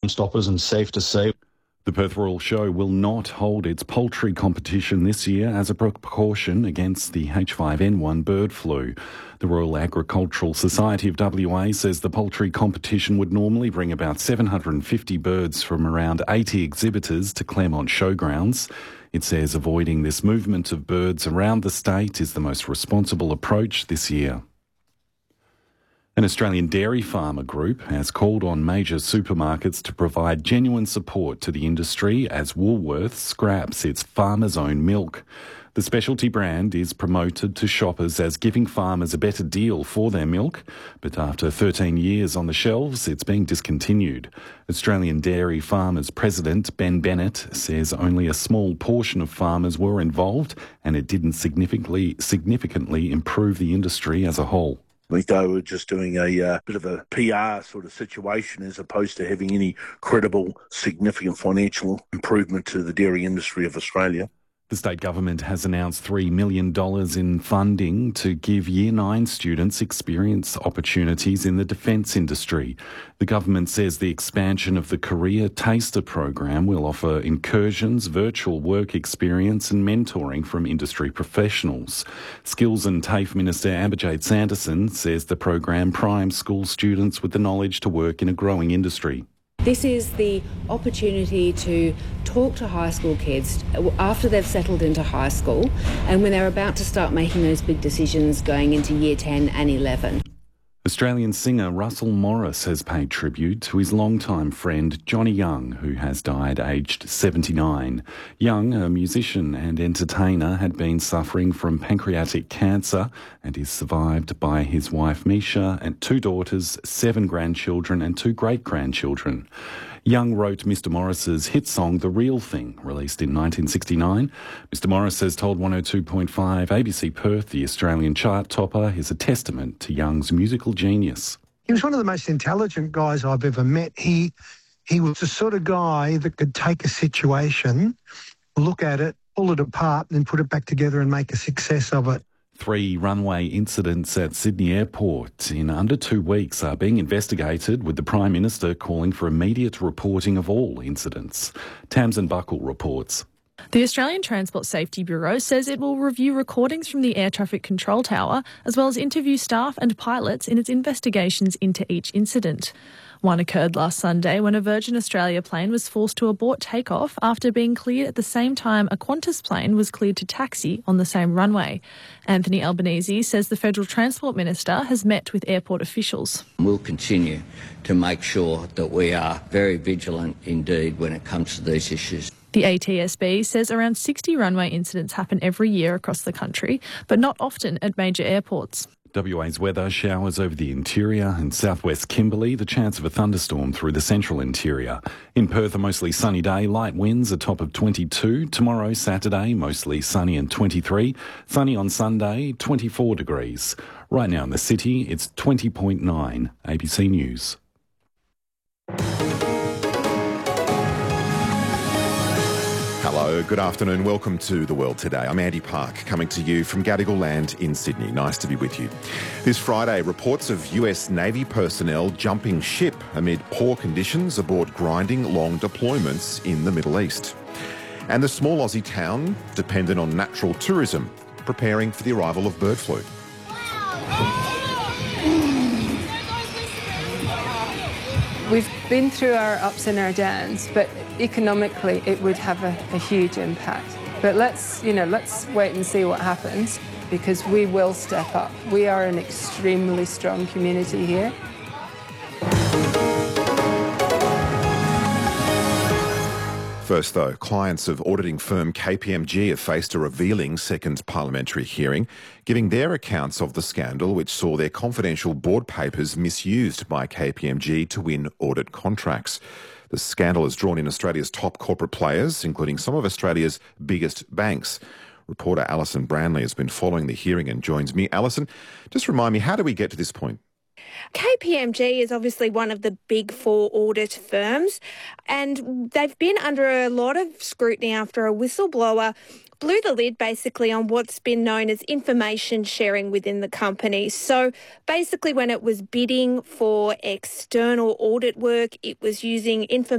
stoppers and safe to say. The Perth Royal Show will not hold its poultry competition this year as a precaution against the H5N1 bird flu. The Royal Agricultural Society of WA says the poultry competition would normally bring about 750 birds from around 80 exhibitors to Claremont Showgrounds. It says avoiding this movement of birds around the state is the most responsible approach this year. An Australian dairy farmer group has called on major supermarkets to provide genuine support to the industry as Woolworths scraps its farmers' own milk. The specialty brand is promoted to shoppers as giving farmers a better deal for their milk, but after 13 years on the shelves, it's being discontinued. Australian Dairy Farmers President Ben Bennett says only a small portion of farmers were involved and it didn't significantly improve the industry as a whole. I think they were just doing a bit of a PR sort of situation as opposed to having any credible, significant financial improvement to the dairy industry of Australia. The state government has announced $3 million in funding to give Year 9 students experience opportunities in the defence industry. The government says the expansion of the Career Taster program will offer incursions, virtual work experience and mentoring from industry professionals. Skills and TAFE Minister Abhijit Sanderson says the program primes school students with the knowledge to work in a growing industry. This is the opportunity to talk to high school kids after they've settled into high school and when they're about to start making those big decisions going into Year 10 and 11. Australian singer Russell Morris has paid tribute to his longtime friend Johnny Young, who has died aged 79. Young, a musician and entertainer, had been suffering from pancreatic cancer and is survived by his wife Misha and 2 daughters, 7 grandchildren and 2 great-grandchildren. Young wrote Mr Morris's hit song The Real Thing, released in 1969. Mr Morris has told 102.5 ABC Perth the Australian chart topper is a testament to Young's musical genius. He was one of the most intelligent guys I've ever met. He was the sort of guy that could take a situation, look at it, pull it apart, and then put it back together and make a success of it. 3 runway incidents at Sydney Airport in under 2 weeks are being investigated, with the Prime Minister calling for immediate reporting of all incidents. Tamsin Buckle reports. The Australian Transport Safety Bureau says it will review recordings from the air traffic control tower as well as interview staff and pilots in its investigations into each incident. One occurred last Sunday when a Virgin Australia plane was forced to abort takeoff after being cleared at the same time a Qantas plane was cleared to taxi on the same runway. Anthony Albanese says the Federal Transport Minister has met with airport officials. We'll continue to make sure that we are very vigilant indeed when it comes to these issues. The ATSB says around 60 runway incidents happen every year across the country, but not often at major airports. WA's weather: showers over the interior and southwest Kimberley, the chance of a thunderstorm through the central interior. In Perth, a mostly sunny day, light winds, a top of 22. Tomorrow, Saturday, mostly sunny and 23. Sunny on Sunday, 24 degrees. Right now in the city, it's 20.9. ABC News. Hello, good afternoon. Welcome to The World Today. I'm Andy Park, coming to you from Gadigal Land in Sydney. Nice to be with you. This Friday, reports of US Navy personnel jumping ship amid poor conditions aboard grinding long deployments in the Middle East. And the small Aussie town, dependent on natural tourism, preparing for the arrival of bird flu. We've been through our ups and our downs, but economically it would have a huge impact. But let's wait and see what happens, because we will step up. We are an extremely strong community here. First, though, clients of auditing firm KPMG have faced a revealing second parliamentary hearing, giving their accounts of the scandal which saw their confidential board papers misused by KPMG to win audit contracts. The scandal has drawn in Australia's top corporate players, including some of Australia's biggest banks. Reporter Alison Branley has been following the hearing and joins me. Alison, just remind me, how do we get to this point? KPMG is obviously one of the big 4 audit firms, and they've been under a lot of scrutiny after a whistleblower blew the lid basically on what's been known as information sharing within the company. So basically when it was bidding for external audit work, it was using information